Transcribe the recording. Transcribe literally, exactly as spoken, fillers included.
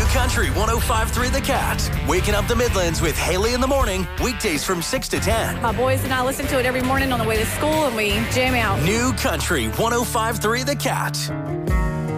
Country one oh five point three The Cat. Waking up the Midlands with Haley in the morning. Weekdays from six to ten. My boys and I listen to it every morning on the way to school, and we jam out. New Country one oh five point three The Cat.